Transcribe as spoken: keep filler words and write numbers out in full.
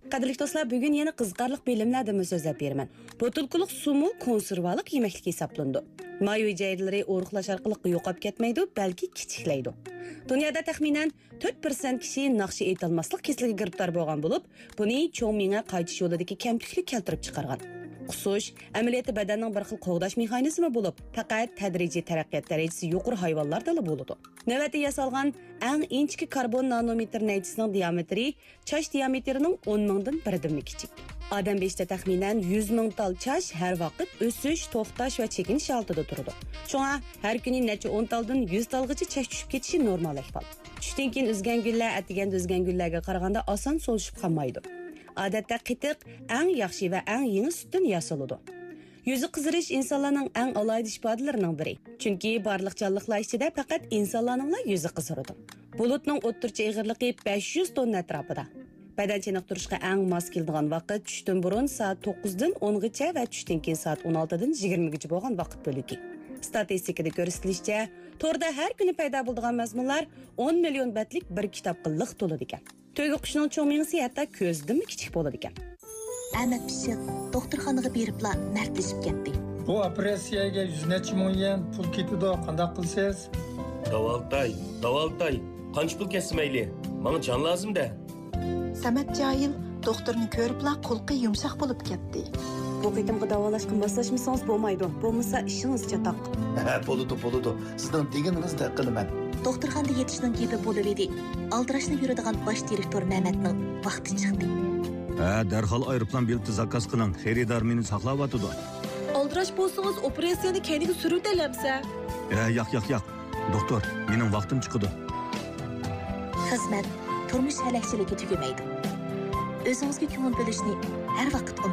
Qadrli do'stlar, bugun yana qiziqarli bilimlardan so'zlab beraman. Botulqiliq sumu konservalik yemeklik hisoblandi. May hujayralari o'riqlash orqali yo'qolib ketmaydi, balki kichiklaydi. Dunyoda taxminan to'rt persent kishi naqshi aytolmaslik kasaliga giribtor bo'lgan bo'lib, buni cho'ng miya qaytish yo'lidagi kamchilik keltirib chiqargan. Qusush amaliyoti badanning bir xil qo'g'dash mexanizmi bo'lib, faqat tadrijiy taraqqiyot darajasi yuqori hayvonlarda bo'ladi. Navbatda yasalgan eng inchki karbon nanometr naychisining diametri chash diametrining o'n mingdan birdan kichik. Odam beshida taxminan yuz ming tal chash har vaqt o'sish, to'xtash va chekinish holatida turadi. Shunga har kuni necha o'n taldan yuz talgacha chash tushib ketishi normal ahvol. Tushdan keyin o'zgan gullar atiganda o'zgan gullarga qaraganda oson so'lishib qolmaydi. Odatda qitiq eng yaxshi va eng yangi sutdan yasaladi. Yuzi qizirish insonlarning eng alohida ifodalarining biri. Chunki barliq jonliqlar ichida faqat insonlarning yuzi qiziradi. Bulutning o'rtacha og'irligi besh yuz tonna atrofida. Badan chiniqtirishga eng mos keladigan vaqt tushdan burun soat to'qqizdan o'ngacha va tushdan keyin soat o'n oltidan yigirmagacha bo'lgan vaqt bo'ligi. Statistikada ko'rsatilishicha, to'rda har kuni paydo bo'ladigan mazmunlar o'n million batlik bir kitobga liq to'ladi ekan. To'yga qushning cho'mingisi hatto ko'zdan kichik bo'ladi ekan. Ahmet Pishiq doktorxonaga beribla mardlashib ketdi. Bu operatsiyaga yuz necha ming yen pul ketadi, qanday qilsiz? Davaltay, davaltay. Qancha pul kesmayli? Menga jon lazım-da. Samat Joyil doktorni ko'ribla qo'lqi yumshoq bo'lib ketdi. Bu qitimga davolashga moslashmasangiz bo'lmaydi. Bo'lmasa ishingiz chatoq. Ha, bo'ladi, bo'ladi. Sizdan deganingizni qilaman. Doktorxonada yetishning gepi bo'lib edi. Aldirashni yuradigan bosh direktor Mehmetning vaqti chiqdi. Ha, darhol aeroplan bileti zakaz qiling. Xaridor meni saqlayotdi. Aldirash bo'lsangiz operatsiyani keyinga suruvdalamsa. Ha, yo'q, yo'q, yo'q. Doktor, mening vaqtim chiqdi. Xizmat turmush halakchiligi tugamaydi. O'zingizga ko'ngil bo'lishni har vaqt